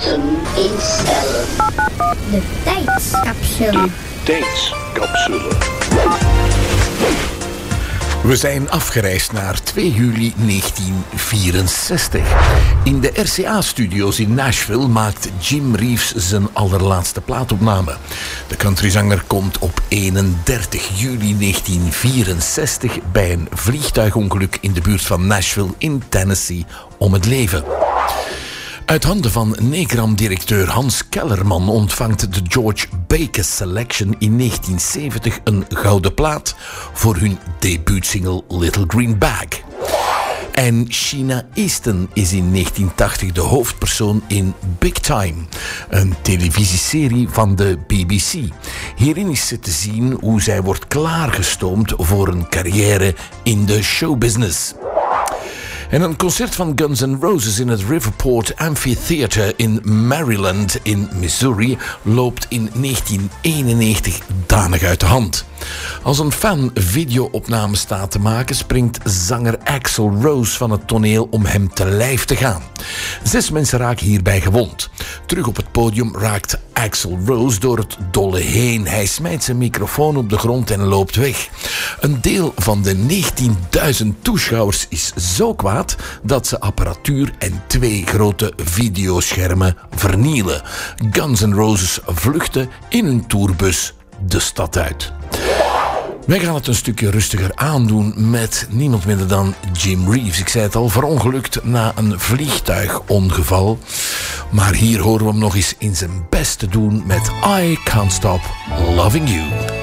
Datum instellen. De tijdscapsule. Tijdscapsule. We zijn afgereisd naar 2 juli 1964. In de RCA-studio's in Nashville maakt Jim Reeves zijn allerlaatste plaatopname. De countryzanger komt op 31 juli 1964 bij een vliegtuigongeluk in de buurt van Nashville in Tennessee om het leven. Uit handen van Negram-directeur Hans Kellerman ontvangt de George Baker Selection in 1970 een gouden plaat voor hun debuutsingle Little Green Bag. En Sheena Easton is in 1980 de hoofdpersoon in Big Time, een televisieserie van de BBC. Hierin is ze te zien hoe zij wordt klaargestoomd voor een carrière in de showbusiness. En een concert van Guns N' Roses in het Riverport Amphitheater in Maryland in Missouri loopt in 1991 danig uit de hand. Als een fan video-opnames staat te maken, springt zanger Axl Rose van het toneel om hem te lijf te gaan. 6 mensen raken hierbij gewond. Terug op het podium raakt Axl Rose door het dolle heen. Hij smijt zijn microfoon op de grond en loopt weg. Een deel van de 19.000 toeschouwers is zo kwaad dat ze apparatuur en 2 grote videoschermen vernielen. Guns N' Roses vluchten in hun tourbus de stad uit. Wij gaan het een stukje rustiger aandoen met niemand minder dan Jim Reeves. Ik zei het al, verongelukt na een vliegtuigongeval. Maar hier horen we hem nog eens in zijn best te doen met I Can't Stop Loving You.